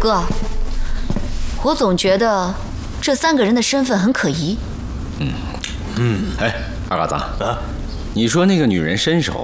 哥，我总觉得这3个人的身份很可疑。 哎，二嘎子啊，你说那个女人身手